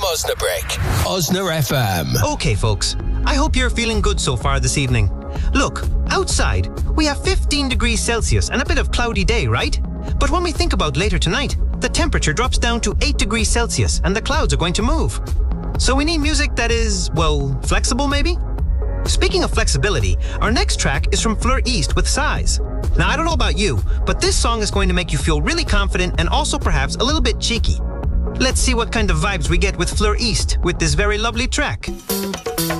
Osnabrück. Osna FM. Okay, folks. I hope you're feeling good so far this evening. Look, outside, we have 15 degrees Celsius and a bit of cloudy day, right? But when we think about later tonight, the temperature drops down to 8 degrees Celsius and the clouds are going to move. So we need music that is, well, flexible maybe? Speaking of flexibility, our next track is from Fleur East with Size. Now, I don't know about you, but this song is going to make you feel really confident and also perhaps a little bit cheeky. Let's see what kind of vibes we get with Fleur East with this very lovely track.